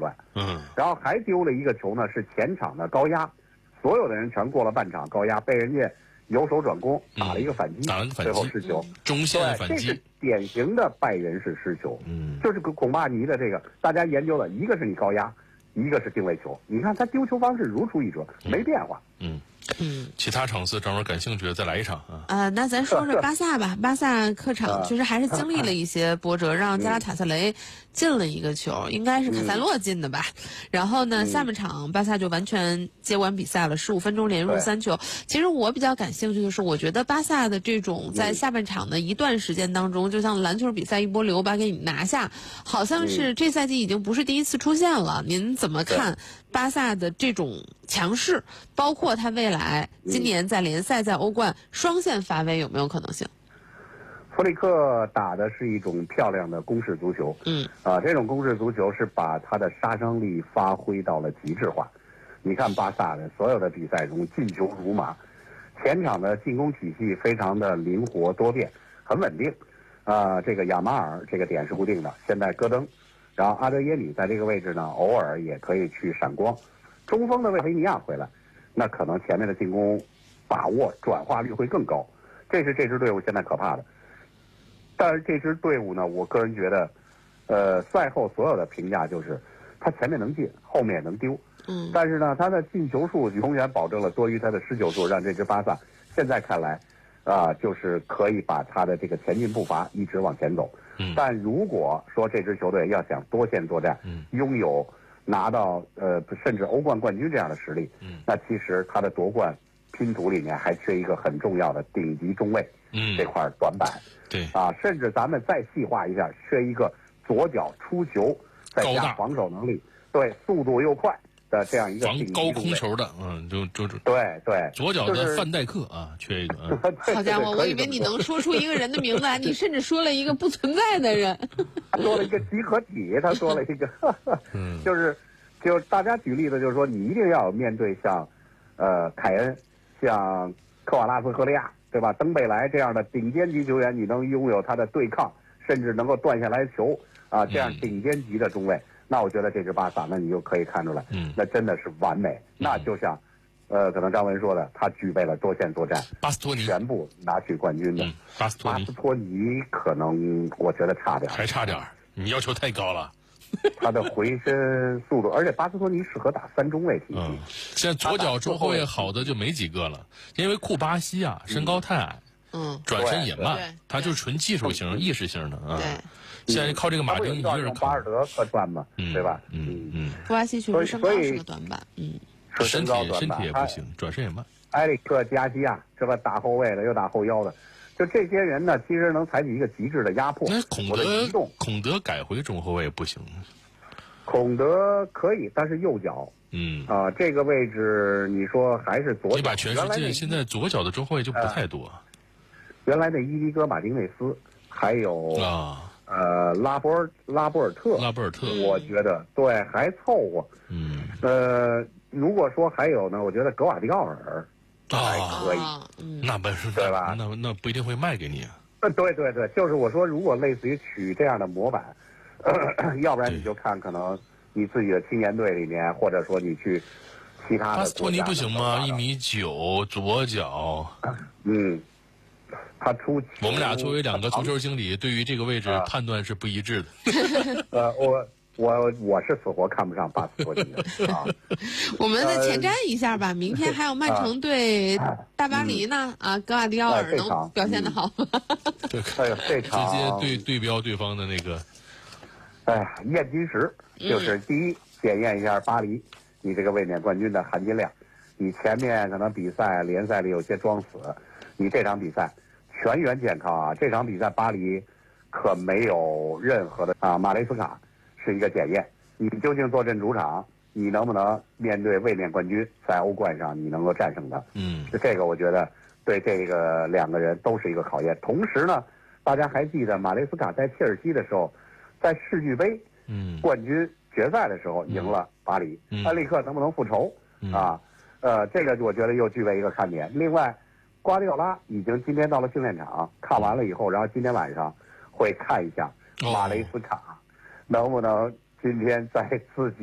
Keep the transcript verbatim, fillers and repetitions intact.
断， 嗯， 然后还丢了一个球呢，是前场的高压，所有的人全过了半场高压，被人家由守转攻，打了一个反击， 嗯、打了个反击， 最后失球， 中线反击， 这是典型的拜仁式失球。 嗯， 就是孔巴尼的这个，大家研究了，一个是你高压，一个是定位球，你看他丢球方式如出一辙，没变化。 嗯。 嗯， 其他场次，张文感兴趣的再来一场啊。 呃，那咱说说巴萨吧。巴萨客场啊确实还是经历了一些波折，让加拉塔萨雷进了一个球，应该是卡塞洛进的吧。然后呢，下半场巴萨就完全接管比赛了，十五分钟连入三球。其实我比较感兴趣的是，我觉得巴萨的这种在下半场的一段时间当中，就像篮球比赛一波流把给你拿下，好像是这赛季已经不是第一次出现了。您怎么看巴萨的这种强势，包括他未来今年在联赛、在欧冠双线发威有没有可能性？ 弗里克打的是一种漂亮的攻势足球， 嗯， 啊，这种攻势足球是把他的杀伤力发挥到了极致化。你看巴萨的所有的比赛中进球如麻，前场的进攻体系非常的灵活多变，很稳定。啊，这个亚马尔这个点是固定的，现在戈登，然后阿德耶里在这个位置呢，偶尔也可以去闪光。中锋的维维尼亚回来，那可能前面的进攻把握转化率会更高，这是这支队伍现在可怕的。但是这支队伍呢，我个人觉得，呃，赛后所有的评价就是他前面能进，后面也能丢。 嗯， 但是呢，他的进球数永远保证了多于他的失球数，让这支巴萨现在看来，啊、呃，就是可以把他的这个前进步伐一直往前走。 嗯， 但如果说这支球队要想多线作战， 嗯，拥有拿到呃甚至欧冠冠军这样的实力， 嗯， 那其实他的夺冠拼图里面还缺一个很重要的顶级中卫， 嗯， 这块短板， 对啊，甚至咱们再细化一下，缺一个左脚出球，再加防守能力，对，速度又快的这样一个防高空球的，嗯，就就就对对， 左脚就是的范戴克啊，缺一个。嗯、 好家伙，我以为你能说出一个人的名字来，你甚至说了一个不存在的人。 他说了一个集合体，他说了一个， 嗯， 就是就是大家举例子，就是说你一定要面对像，呃，凯恩、像科瓦拉斯赫利亚，对吧？登贝莱这样的顶尖级球员，你能拥有他的对抗，甚至能够断下来球啊，这样顶尖级的中卫。嗯，那我觉得这支巴萨，那你就可以看出来， 嗯， 那真的是完美。嗯、那就像，呃，可能张文说的，他具备了多线作战， 巴斯托尼全部拿取冠军的。 嗯、巴斯托尼， 巴斯托尼可能我觉得差点， 还差点，你要求太高了。 他的回身速度，而且巴斯托尼适合打三中卫体系。 嗯，现在左脚中后卫好的就没几个了，因为库巴西啊身高太矮， 嗯， 转身也慢， 对， 他就是纯技术型、意识型的啊。 对。 现在靠这个马丁一个人巴尔德客串嘛， 嗯、 对吧？ 嗯嗯。 库巴西确实身高是个短板，嗯， 身体身体也不行，转身也慢。 埃里克加西亚是吧？打后卫的又打后腰的，就这些人呢，其实能采取一个极致的压迫。 那孔德移动， 孔德改回中后卫不行。 孔德可以，但是右脚。 嗯啊、呃，这个位置你说还是左脚。 你把全世界现在左脚的中后卫就不太多。 呃、原来的伊迪戈马丁内斯，还有啊。 呃，拉波尔拉波尔特， 拉波尔特， 我觉得对还凑合。 嗯， 呃，如果说还有呢，我觉得格瓦迪奥尔还可以， 啊嗯、 那本事对吧？ 那那不一定会卖给你啊。 呃，对对对，就是我说，如果类似于取这样的模板，呃、要不然你就看可能你自己的青年队里面，或者说你去其他的。 巴斯托尼不行吗？一米九，左脚。 嗯。他出我们俩作为两个足球经理，对于这个位置判断是不一致的。 呃，我我我是死活看不上巴斯托尼的啊。 我们再前瞻一下吧，明天还有曼城对大巴黎呢，啊，格瓦迪奥尔能表现得好吗？ 对，哎呦，这场直接对对标对方的那个， 哎呀，验金石就是第一，检验一下巴黎你这个卫冕冠军的含金量。你前面可能比赛联赛里有些装死，你这场比赛全员健康啊！这场比赛巴黎可没有任何的啊，马雷斯卡是一个检验，你究竟坐镇主场，你能不能面对卫冕冠军，在欧冠上你能够战胜他？ 嗯， 这个我觉得对这个两个人都是一个考验。同时呢，大家还记得马雷斯卡在切尔西的时候，在世俱杯嗯冠军决赛的时候赢了巴黎， 嗯、 埃里克能不能复仇、 嗯、 啊？呃，这个我觉得又具备一个看点。另外，瓜迪奥拉已经今天到了训练场，看完了以后，然后今天晚上会看一下马雷斯卡、哦、能不能今天在自己